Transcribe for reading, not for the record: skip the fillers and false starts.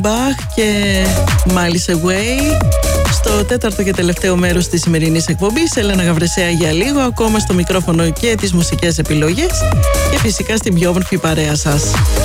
Bach και Miles Away. Στο τέταρτο και τελευταίο μέρος της σημερινής εκπομπής, Έλενα Γαβρεσέα για λίγο, ακόμα στο μικρόφωνο και τις μουσικές επιλογές και φυσικά στην πιο όμορφη παρέα σας.